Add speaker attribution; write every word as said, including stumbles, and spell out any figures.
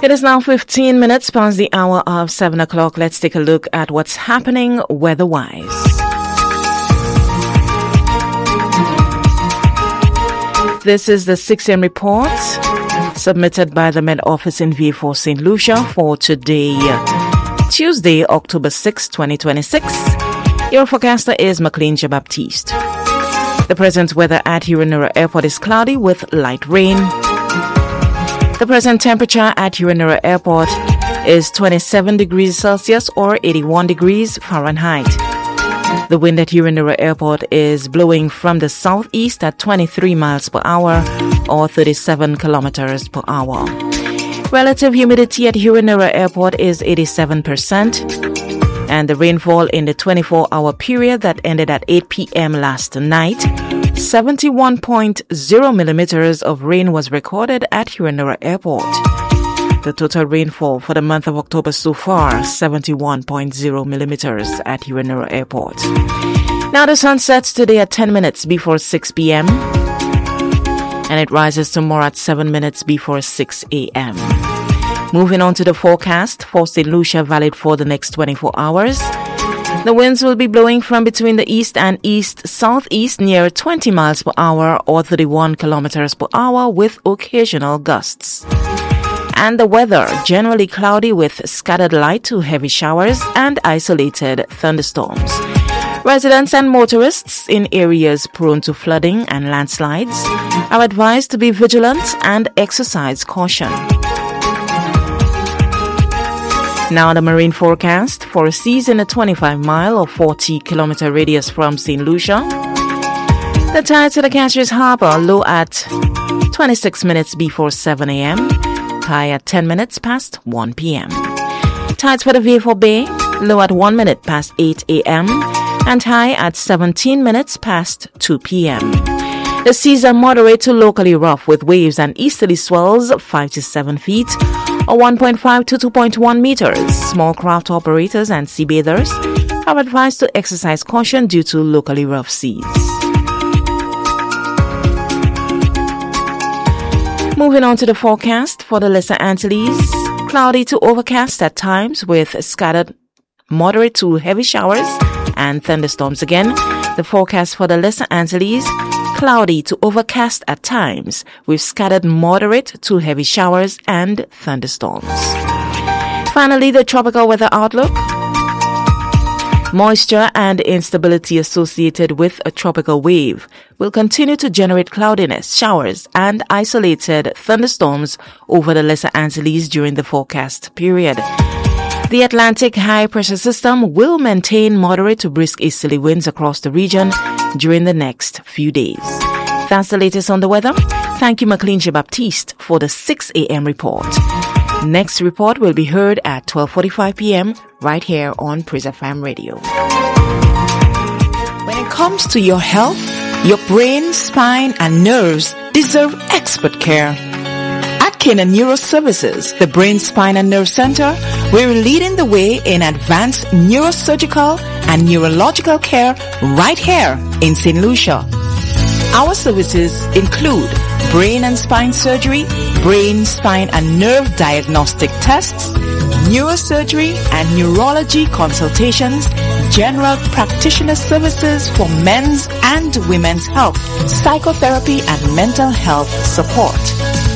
Speaker 1: It is now fifteen minutes past the hour of seven o'clock. Let's take a look at what's happening weather-wise. This is the six a.m. report submitted by the Met Office in V four Saint Lucia for today, Tuesday, October sixth, twenty twenty-six. Your forecaster is McLean Baptiste. The present weather at Urinura Airport is cloudy with light rain. The present temperature at Urinura Airport is twenty-seven degrees Celsius or eighty-one degrees Fahrenheit. The wind at Urinura Airport is blowing from the southeast at twenty-three miles per hour or thirty-seven kilometers per hour. Relative humidity at Urinura Airport is eighty-seven percent. And the rainfall in the twenty-four hour period that ended at eight p.m. last night, seventy-one point zero millimeters of rain was recorded at Urinura Airport. The total rainfall for the month of October so far, seventy-one point zero millimeters at Urinura Airport. Now the sun sets today at ten minutes before six p.m. and it rises tomorrow at seven minutes before six a.m. Moving on to the forecast for Saint Lucia, valid for the next twenty-four hours. The winds will be blowing from between the east and east-southeast near twenty miles per hour or thirty-one kilometers per hour with occasional gusts. And the weather, generally cloudy with scattered light to heavy showers and isolated thunderstorms. Residents and motorists in areas prone to flooding and landslides are advised to be vigilant and exercise caution. Now the marine forecast for a seas in a twenty-five mile or forty kilometer radius from Saint Lucia. The tides at the Castries Harbour low at twenty-six minutes before seven a.m. high at ten minutes past one p.m. Tides for the V four Bay low at one minute past eight a.m. and high at seventeen minutes past two p.m. The seas are moderate to locally rough with waves and easterly swells five to seven feet or one point five to two point one meters. Small craft operators and sea bathers are advised to exercise caution due to locally rough seas. Moving on to the forecast for the Lesser Antilles. Cloudy to overcast at times with scattered moderate to heavy showers and thunderstorms again. The forecast for the Lesser Antilles. Cloudy to overcast at times with scattered moderate to heavy showers and thunderstorms. Finally, the tropical weather outlook. Moisture and instability associated with a tropical wave will continue to generate cloudiness, showers, and isolated thunderstorms over the Lesser Antilles during the forecast period. The Atlantic high-pressure system will maintain moderate to brisk easterly winds across the region during the next few days. That's the latest on the weather. Thank you, McLean Baptiste, for the six a.m. report. Next report will be heard at twelve forty-five p.m. right here on Praise F M Radio.
Speaker 2: When it comes to your health, your brain, spine, and nerves deserve expert care. At Canaan Neuro Services, the Brain, Spine, and Nerve Center, we're leading the way in advanced neurosurgical and neurological care right here in Saint Lucia. Our services include brain and spine surgery, brain, spine, and nerve diagnostic tests, neurosurgery and neurology consultations, general practitioner services for men's and women's health, psychotherapy, and mental health support.